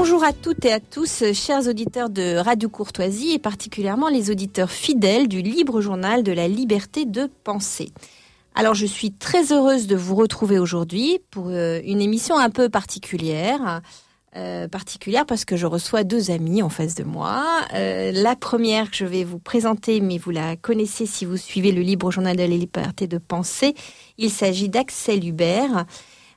Bonjour à toutes et à tous, chers auditeurs de Radio Courtoisie et particulièrement les auditeurs fidèles du libre journal de la liberté de penser. Alors je suis très heureuse de vous retrouver aujourd'hui pour une émission un peu particulière. Particulière parce que je reçois deux amis en face de moi. La première que je vais vous présenter, mais vous la connaissez si vous suivez le libre journal de la liberté de penser, il s'agit d'Axel Hubert.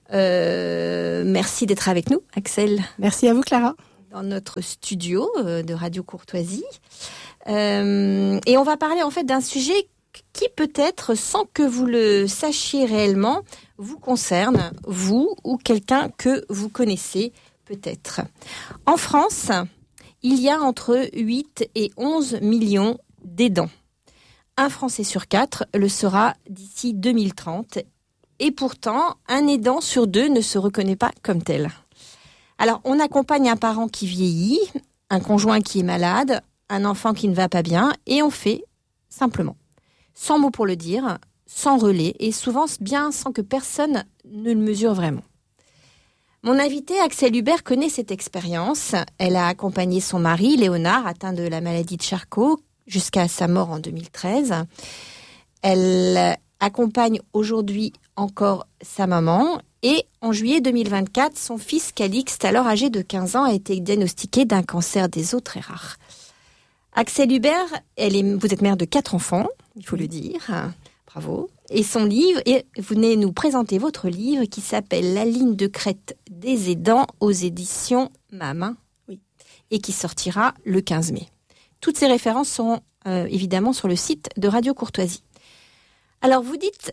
Merci d'être avec nous, Axel. Merci à vous, Clara. Dans notre studio de Radio Courtoisie. Et on va parler en fait d'un sujet qui peut-être, sans que vous le sachiez réellement, vous concerne, vous ou quelqu'un que vous connaissez peut-être. En France, il y a entre 8 et 11 millions d'aidants. Un Français sur 4 le sera d'ici 2030. Et pourtant, un aidant sur 2 ne se reconnaît pas comme tel. Alors, on accompagne un parent qui vieillit, un conjoint qui est malade, un enfant qui ne va pas bien, et on fait simplement. Sans mots pour le dire, sans relais, et souvent bien sans que personne ne le mesure vraiment. Mon invitée, Axel Hubert, connaît cette expérience. Elle a accompagné son mari, Léonard, atteint de la maladie de Charcot, jusqu'à sa mort en 2013. Elle accompagne aujourd'hui encore sa maman. Et en juillet 2024, son fils Calixte, alors âgé de 15 ans, a été diagnostiqué d'un cancer des os très rare. Axel Hubert, vous êtes mère de 4 enfants, il faut le dire. Bravo. Et son livre, et vous venez nous présenter votre livre qui s'appelle La ligne de crête des aidants aux éditions MAM. Oui. Et qui sortira le 15 mai. Toutes ces références sont évidemment sur le site de Radio Courtoisie. Alors vous dites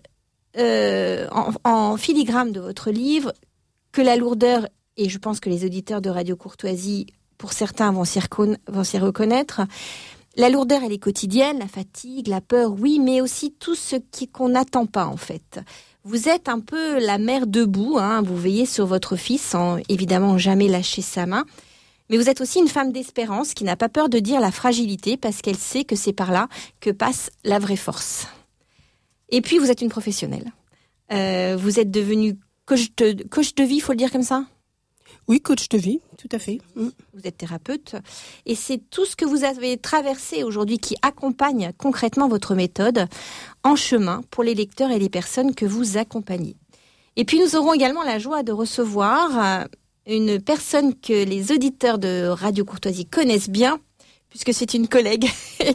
en filigrane de votre livre que la lourdeur, et je pense que les auditeurs de Radio Courtoisie, pour certains, vont s'y reconnaître. La lourdeur, elle est quotidienne, la fatigue, la peur, oui, mais aussi tout ce qu'on n'attend pas, en fait. Vous êtes un peu la mère debout, vous veillez sur votre fils sans, évidemment, jamais lâcher sa main. Mais vous êtes aussi une femme d'espérance qui n'a pas peur de dire la fragilité parce qu'elle sait que c'est par là que passe la vraie force. Et puis, vous êtes une professionnelle. Vous êtes devenue coach de vie, il faut le dire comme ça ? Oui, coach de vie, tout à fait. Vous êtes thérapeute et c'est tout ce que vous avez traversé aujourd'hui qui accompagne concrètement votre méthode en chemin pour les lecteurs et les personnes que vous accompagnez. Et puis nous aurons également la joie de recevoir une personne que les auditeurs de Radio Courtoisie connaissent bien puisque c'est une collègue,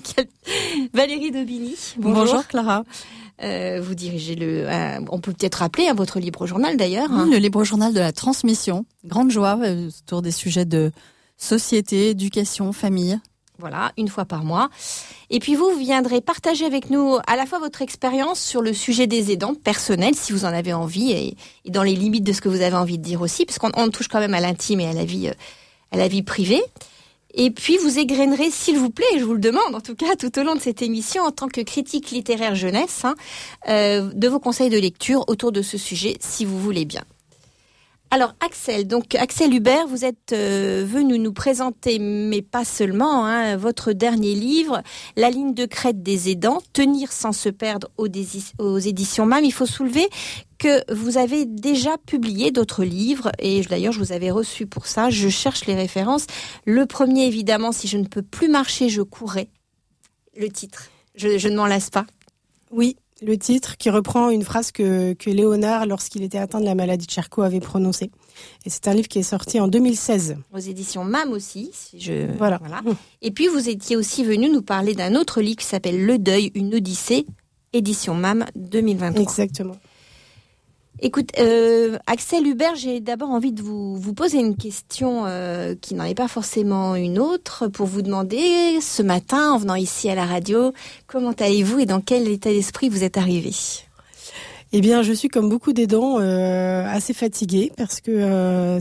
Valérie Daubigny. Bonjour Clara. Vous dirigez on peut peut-être rappeler votre libre journal d'ailleurs. Oui, le libre journal de la transmission. Grande joie autour des sujets de société, éducation, famille. Voilà, une fois par mois. Et puis vous viendrez partager avec nous à la fois votre expérience sur le sujet des aidants personnels, si vous en avez envie, et dans les limites de ce que vous avez envie de dire aussi, parce qu'on touche quand même à l'intime et à la vie privée. Et puis, vous égrainerez, s'il vous plaît, je vous le demande, en tout cas, tout au long de cette émission, en tant que critique littéraire jeunesse, de vos conseils de lecture autour de ce sujet, si vous voulez bien. Alors, Axel Hubert, vous êtes venu nous présenter, mais pas seulement, votre dernier livre, La ligne de crête des aidants, tenir sans se perdre aux éditions MAM. Il faut soulever que vous avez déjà publié d'autres livres, et d'ailleurs je vous avais reçu pour ça, je cherche les références. Le premier, évidemment, Si je ne peux plus marcher, je courrai. Le titre, je ne m'en lasse pas. Oui, le titre qui reprend une phrase que Léonard, lorsqu'il était atteint de la maladie de Charcot, avait prononcée. Et c'est un livre qui est sorti en 2016. Aux éditions MAM aussi. Voilà. Et puis vous étiez aussi venu nous parler d'un autre livre qui s'appelle Le Deuil, une Odyssée, édition MAM 2023. Exactement. Écoute, Axel Hubert, j'ai d'abord envie de vous poser une question qui n'en est pas forcément une autre, pour vous demander, ce matin, en venant ici à la radio, comment allez-vous et dans quel état d'esprit vous êtes arrivé ? Eh bien, je suis comme beaucoup d'aidants assez fatiguée parce que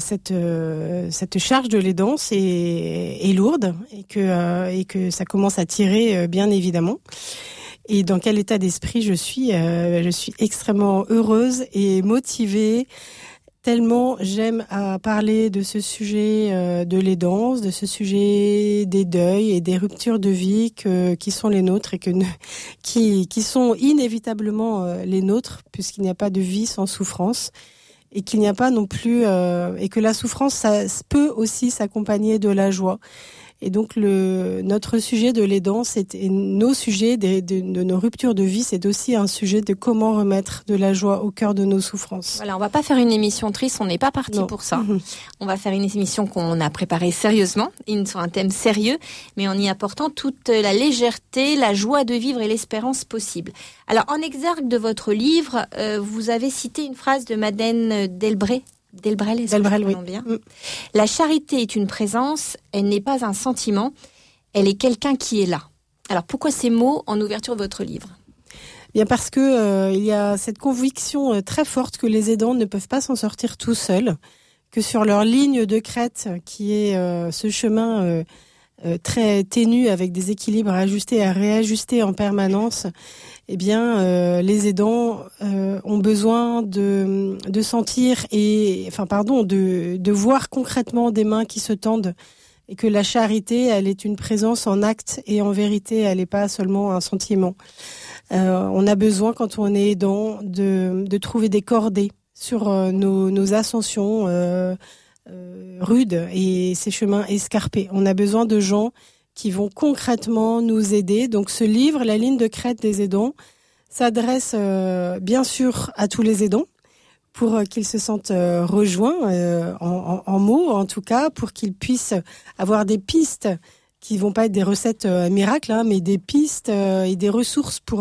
cette charge de l'aidance est lourde et que ça commence à tirer bien évidemment. Et dans quel état d'esprit je suis extrêmement heureuse et motivée, tellement j'aime à parler de ce sujet de l'aidance, de ce sujet des deuils et des ruptures de vie qui sont les nôtres et qui sont inévitablement les nôtres, puisqu'il n'y a pas de vie sans souffrance. et qu'il n'y a pas non plus et que la souffrance ça peut aussi s'accompagner de la joie. Et donc notre sujet de l'aidant, et nos sujets de nos ruptures de vie, c'est aussi un sujet de comment remettre de la joie au cœur de nos souffrances. Voilà, on va pas faire une émission triste, on n'est pas parti pour ça. On va faire une émission qu'on a préparée sérieusement, sur un thème sérieux, mais en y apportant toute la légèreté, la joie de vivre et l'espérance possible. Alors, en exergue de votre livre, vous avez cité une phrase de Madeleine Delbrel, oui. Bien. La charité est une présence, elle n'est pas un sentiment, elle est quelqu'un qui est là. Alors pourquoi ces mots en ouverture de votre livre ? Bien parce que il y a cette conviction très forte que les aidants ne peuvent pas s'en sortir tout seuls, que sur leur ligne de crête, qui est ce chemin très ténu avec des équilibres à ajuster, à réajuster en permanence, eh bien, les aidants ont besoin de sentir de voir concrètement des mains qui se tendent, et que la charité, elle est une présence en acte et en vérité, elle n'est pas seulement un sentiment. On a besoin, quand on est aidant, de trouver des cordées sur nos ascensions rudes et ces chemins escarpés. On a besoin de gens qui vont concrètement nous aider. Donc ce livre, La ligne de crête des aidants, s'adresse bien sûr à tous les aidants pour qu'ils se sentent rejoints en mots, en tout cas, pour qu'ils puissent avoir des pistes qui vont pas être des recettes miracles, mais des pistes et des ressources pour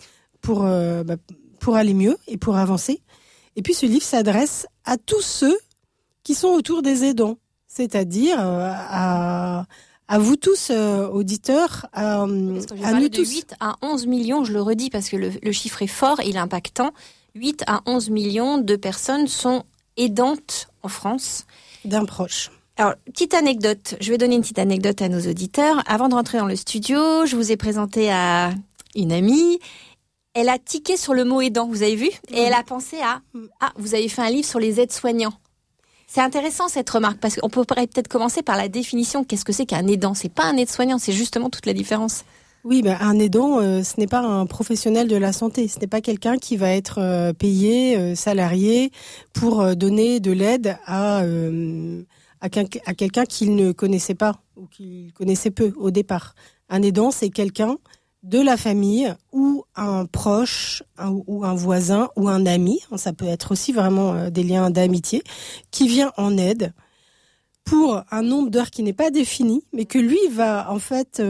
aller mieux et pour avancer. Et puis ce livre s'adresse à tous ceux qui sont autour des aidants, c'est-à-dire à vous tous, auditeurs, à nous tous. De 8 à 11 millions, je le redis parce que le chiffre est fort, il est impactant. 8 à 11 millions de personnes sont aidantes en France. D'un proche. Alors, petite anecdote, je vais donner une petite anecdote à nos auditeurs. Avant de rentrer dans le studio, je vous ai présenté à une amie. Elle a tiqué sur le mot aidant, vous avez vu ? Et elle a pensé vous avez fait un livre sur les aides-soignants. C'est intéressant cette remarque parce qu'on pourrait peut-être commencer par la définition. Qu'est-ce que c'est qu'un aidant ? C'est pas un aide-soignant, c'est justement toute la différence. Oui, un aidant, ce n'est pas un professionnel de la santé. Ce n'est pas quelqu'un qui va être payé, salarié, pour donner de l'aide à quelqu'un qu'il ne connaissait pas ou qu'il connaissait peu au départ. Un aidant, c'est quelqu'un de la famille ou un proche ou un voisin ou un ami, ça peut être aussi vraiment des liens d'amitié, qui vient en aide pour un nombre d'heures qui n'est pas défini, mais que lui va en fait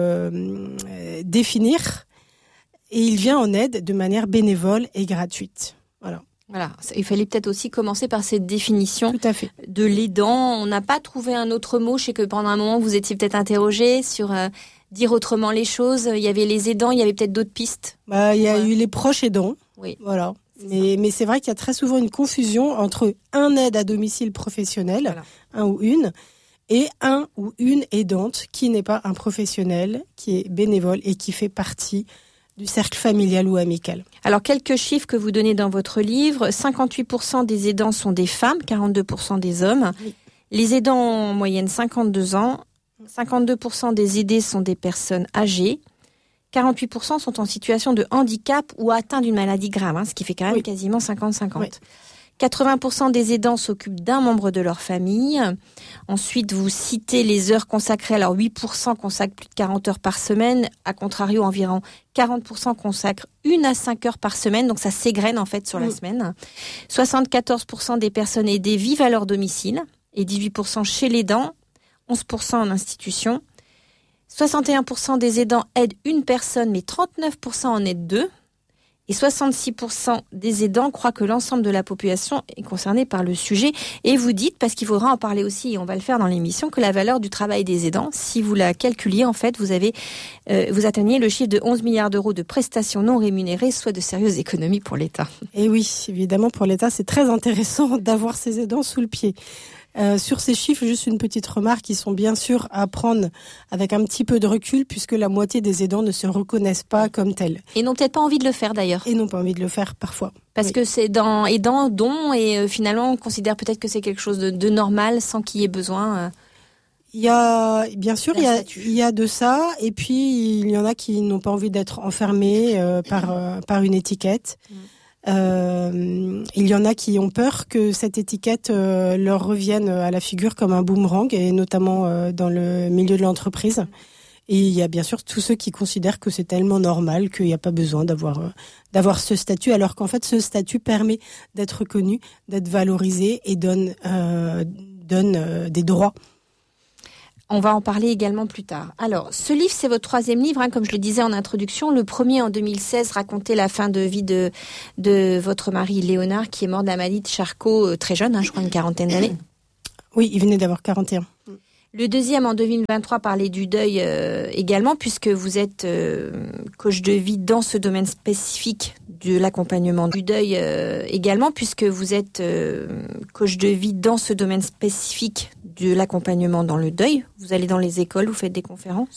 définir, et il vient en aide de manière bénévole et gratuite. Voilà, il fallait peut-être aussi commencer par cette définition. Tout à fait. De l'aidant. On n'a pas trouvé un autre mot. Je sais que pendant un moment, vous étiez peut-être interrogé sur dire autrement les choses. Il y avait les aidants, il y avait peut-être d'autres pistes. Il y a eu les proches aidants. Oui. Voilà. Mais c'est vrai qu'il y a très souvent une confusion entre un aide à domicile professionnel, un ou une, et un ou une aidante qui n'est pas un professionnel, qui est bénévole et qui fait partie du cercle familial ou amical. Alors, quelques chiffres que vous donnez dans votre livre. 58% des aidants sont des femmes, 42% des hommes. Oui. Les aidants ont en moyenne 52 ans. 52% des aidés sont des personnes âgées. 48% sont en situation de handicap ou atteints d'une maladie grave, ce qui fait quand même quasiment 50-50. Oui. 80% des aidants s'occupent d'un membre de leur famille. Ensuite, vous citez les heures consacrées. Alors, 8% consacrent plus de 40 heures par semaine. À contrario, environ 40% consacrent 1 à 5 heures par semaine. Donc, ça s'égrène en fait sur la semaine. 74% des personnes aidées vivent à leur domicile et 18% chez l'aidant, 11% en institution. 61% des aidants aident une personne, mais 39% en aident deux. Et 66% des aidants croient que l'ensemble de la population est concernée par le sujet. Et vous dites, parce qu'il faudra en parler aussi, et on va le faire dans l'émission, que la valeur du travail des aidants, si vous la calculiez, en fait, vous atteignez le chiffre de 11 milliards d'euros de prestations non rémunérées, soit de sérieuses économies pour l'État. Et oui, évidemment, pour l'État, c'est très intéressant d'avoir ces aidants sous le pied. Sur ces chiffres, juste une petite remarque, qui sont bien sûr à prendre avec un petit peu de recul, puisque la moitié des aidants ne se reconnaissent pas comme tels. Et n'ont peut-être pas envie de le faire d'ailleurs. Et n'ont pas envie de le faire parfois. Parce que c'est dans aidant, don, et finalement on considère peut-être que c'est quelque chose de normal sans qu'il y ait besoin. Il y a, bien sûr, il y a de ça, et puis il y en a qui n'ont pas envie d'être enfermés par une étiquette. Il y en a qui ont peur que cette étiquette leur revienne à la figure comme un boomerang, et notamment dans le milieu de l'entreprise. Et il y a bien sûr tous ceux qui considèrent que c'est tellement normal qu'il n'y a pas besoin d'avoir ce statut, alors qu'en fait ce statut permet d'être reconnu, d'être valorisé et donne des droits. On va en parler également plus tard. Alors, ce livre, c'est votre 3e livre, comme je le disais en introduction. Le premier, en 2016, racontait la fin de vie de votre mari Léonard, qui est mort de la maladie de Charcot très jeune, je crois une 40aine d'années. Oui, il venait d'avoir 41. Le deuxième, en 2023, parlait du deuil également, puisque vous êtes coach de vie dans ce domaine spécifique de l'accompagnement du deuil également, puisque vous êtes coach de vie dans ce domaine spécifique de l'accompagnement dans le deuil. Vous allez dans les écoles, vous faites des conférences.